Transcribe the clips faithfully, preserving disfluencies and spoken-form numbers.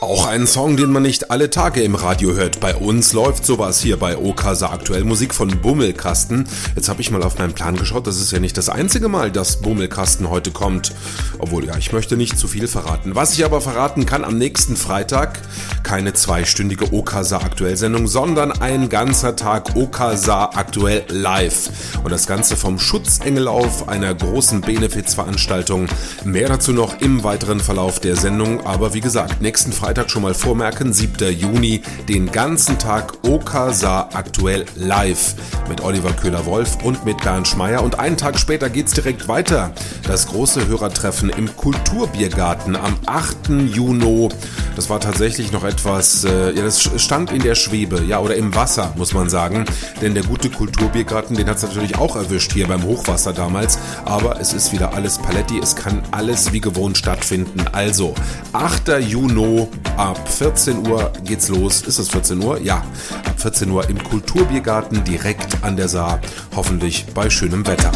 Auch ein Song, den man nicht alle Tage im Radio hört. Bei uns läuft sowas hier bei Okasa aktuell. Musik von Bummelkasten. Jetzt habe ich mal auf meinen Plan geschaut. Das ist ja nicht das einzige Mal, dass Bummelkasten heute kommt. Obwohl, ja, ich möchte nicht zu viel verraten. Was ich aber verraten kann, am nächsten Freitag keine zweistündige Okasa aktuell Sendung, sondern ein ganzer Tag Okasa aktuell live. Und das Ganze vom Schutzengel auf einer großen Benefizveranstaltung. Mehr dazu noch im weiteren Verlauf der Sendung. Aber wie gesagt, nächsten Freitag Freitag schon mal vormerken, siebter Juni, den ganzen Tag Okasa aktuell live mit Oliver Köhler-Wolf und mit Bernd Schmeier. Und einen Tag später geht's direkt weiter. Das große Hörertreffen im Kulturbiergarten am achten Juni. Das war tatsächlich noch etwas, äh, ja, das stand in der Schwebe, ja, oder im Wasser, muss man sagen. Denn der gute Kulturbiergarten, den hat's natürlich auch erwischt hier beim Hochwasser damals. Aber es ist wieder alles Paletti, es kann alles wie gewohnt stattfinden. Also, achter Juni ab vierzehn Uhr geht's los. Ist es vierzehn Uhr? Ja, ab vierzehn Uhr im Kulturbiergarten direkt an der Saar. Hoffentlich bei schönem Wetter.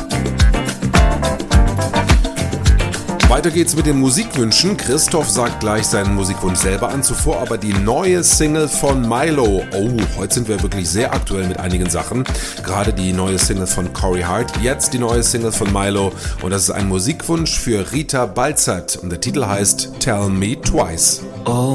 Weiter geht's mit den Musikwünschen. Christoph sagt gleich seinen Musikwunsch selber an, zuvor aber die neue Single von Milo. Oh, heute sind wir wirklich sehr aktuell mit einigen Sachen. Gerade die neue Single von Corey Hart, jetzt die neue Single von Milo. Und das ist ein Musikwunsch für Rita Balzert. Und der Titel heißt Tell Me Twice. Oh.